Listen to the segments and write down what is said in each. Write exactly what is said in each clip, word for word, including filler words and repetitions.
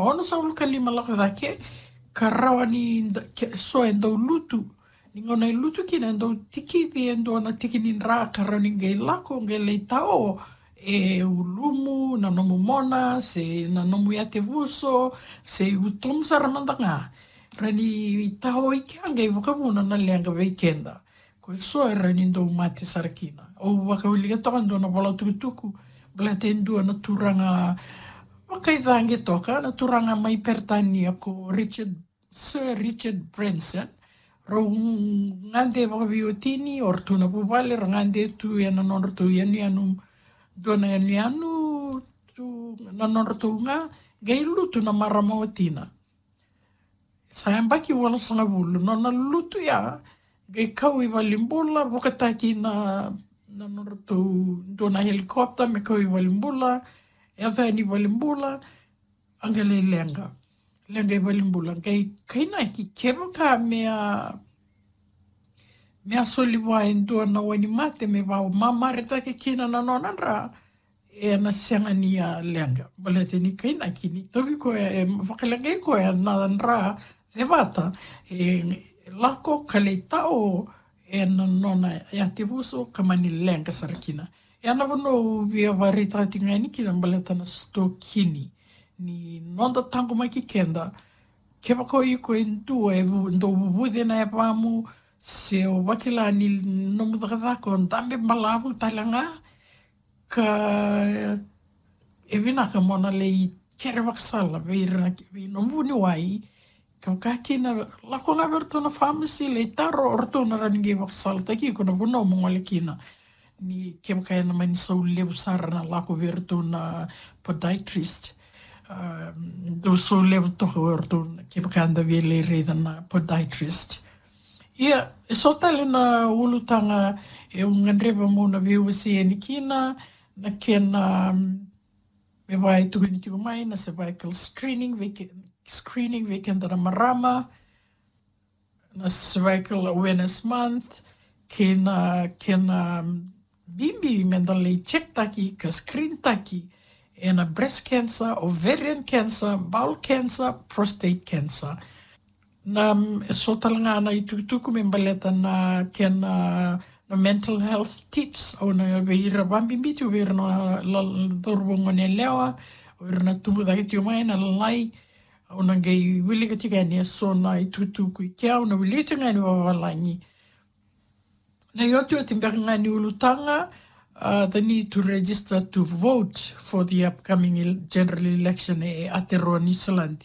ono sa ulu kalima laka dake, karau ni so endo lutu. Ni ngona i lutu kina endo tiki vi endo na tiki ni ra karau ni ngai lako, ngai lei tao, e ulumu, na nomu mona, se na nomu ia te vuso, se utom saramandanga. Rani i tao i kia ngai wakabuna na leanga weekenda. Ko so e rani ndo mate sarakina. O waka uliga toka ndo na wala tukutuku, bala te ndua na turanga, waka i dhange toka, na turanga mai pertania ko Richard, Sir Richard Branson, ro ngande waka viotini, or tuna pupale, ro ngande tu ya na nonro tu ya ni anu, dona ya ni anu, tu na nonro tu nga, gailu tu na maramawatina. Sayang baki wala sanga bulu, no na lutu ya, gai kau i walimbula, wakataki na, na nonro tu, dona helikopter me kau i walimbula, e awha ni walimbula, anga le lenga, lenga i walimbula, gai kaina ki kewa ka mea, mea soli wain dua na wani mate me wau mamare take kina na nonanra, e na sianga ni a lenga. Bale te ni kaina ki ni tobi ko e wakalenga ko e na nra, e wata, e lako kale tao e na nona e ate vuso kamani lenga sarakina. E ana wano via warita tinga ni kina mbaleta na sto kini. Ni nonda tango maki kenda, kewa ko i ko entu e ndo wuvude na e pamu, se o wakila ni nomu dakadako, ndambe malabu talanga, ka e vinaka mona lei kere waksala, veira nomu ni wai, ka kakina lako nga verto na pharmacy le taro orto na raningi waksala taki ko na vuno mongole kina ni kem kaya na mani sa ulew sara na lako verto na podiatrist um, do so ulew toho orto kem kaya na vele reda na podiatrist ia so tale na ulutanga e ungandreba mo na viusi e ni kina na kena me vai tukuni tiko mai na cervical screening screening weekend na marama na cervical awareness month kena kena bimbi mendale check taki ka screen taki e na breast cancer, ovarian cancer, bowel cancer, prostate cancer. Na so talanga na itutuku me baleta na kena na mental health tips o na veira bambimbi tu veira na dorbongo ne lewa o na tumu da tio mai na lai o na gei wili ka tika ni so na itutuku i kia o na wili tinga ni wawalangi. Na yotu e timbeka ni ulutanga, uh, the need to register to vote for the upcoming general election e Aotearoa New Zealand.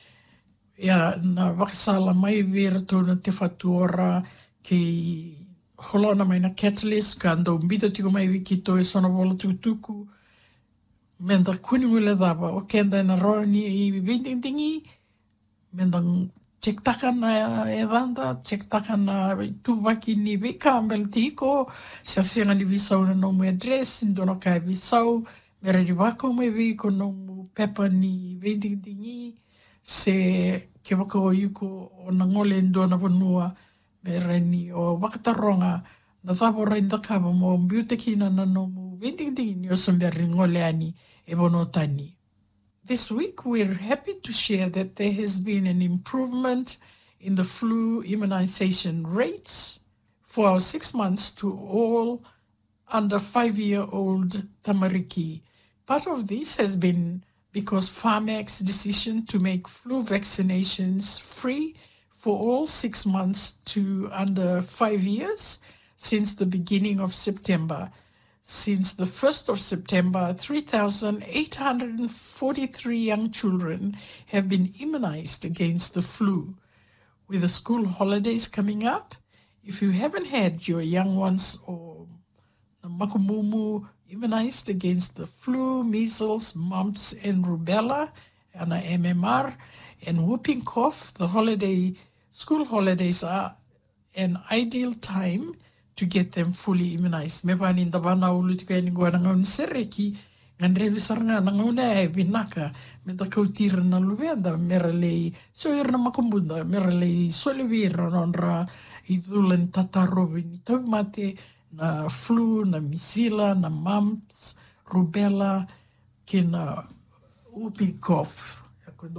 Ia, na wakasala mai vera tona te whatuora ki holona mai na catalyst, ka andau mbito tiko mai wiki to e sona wola tukutuku, menda kuningu le daba, o kenda na roa ni i vintingi, menda check taka na e vanda, check taka na tu waki ni wika ambel tiko, sia singa ni visau na nomu address, ndono kai visau, mera ni wako me wiko nomu pepa ni vintingi, se ke waka o yuko o na ngole ndona vanua, mera ni o wakataronga, na thabo reinda kaba mo mbiute kina na nomu vintingi ni o samberi ngole ani e bono tani. This week, we're happy to share that there has been an improvement in the flu immunization rates for our six months to all under five-year-old tamariki. Part of this has been because Pharmac's decision to make flu vaccinations free for all six months to under five years since the beginning of September. Since the first of September, three thousand eight hundred forty-three young children have been immunized against the flu. With the school holidays coming up, if you haven't had your young ones or makumumu immunized against the flu, measles, mumps, and rubella, and M M R, and whooping cough, the holiday school holidays are an ideal time to get them fully immunized. Me pani nda bana ulu tika ni gua nanga unisereki, ngan revi saranga nanga una e binaka, me da kautira na luveanda, mera lei, so irna makumbunda, mera lei, solivira nonra, idulan tatarovi, ni tau mate, na flu, na misila, na mumps, rubella, kina whooping cough.